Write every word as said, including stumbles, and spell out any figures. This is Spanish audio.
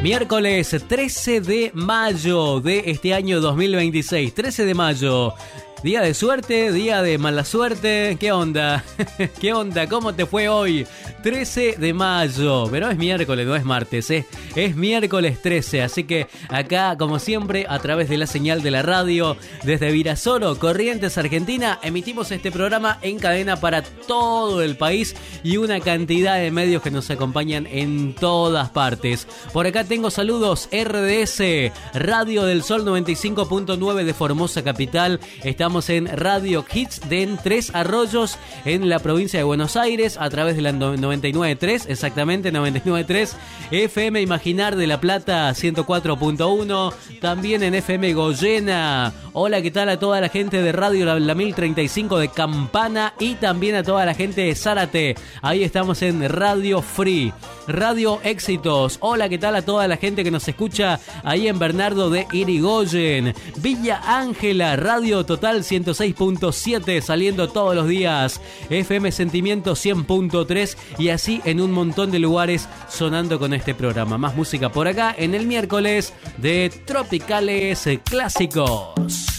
Miércoles trece de mayo de este año dos mil veintiséis. trece de mayo. Día de suerte, día de mala suerte. ¿Qué onda? ¿Qué onda? ¿Cómo te fue hoy? trece de mayo. Pero es miércoles, no es martes, ¿eh? Es miércoles trece. Así que acá, como siempre, a través de la señal de la radio, desde Virasoro, Corrientes, Argentina, emitimos este programa en cadena para todo el país y una cantidad de medios que nos acompañan en todas partes. Por acá tengo saludos. R D S, Radio del Sol noventa y cinco punto nueve de Formosa Capital. Estamos en Radio Hits de en Tres Arroyos, en la provincia de Buenos Aires, a través de la noventa y nueve punto tres, exactamente noventa y nueve punto tres. F M Imaginar de La Plata ciento cuatro punto uno, también en F M Goyena. Hola, ¿qué tal a toda la gente de Radio La, la mil treinta y cinco de Campana y también a toda la gente de Zárate? Ahí estamos en Radio Free, Radio Éxitos. Hola, ¿qué tal a toda la gente que nos escucha ahí en Bernardo de Irigoyen? Villa Ángela, Radio Total ciento seis punto siete, saliendo todos los días. F M Sentimiento cien punto tres y así en un montón de lugares sonando con este programa. Más música por acá en el miércoles de Tropicales Clásicos.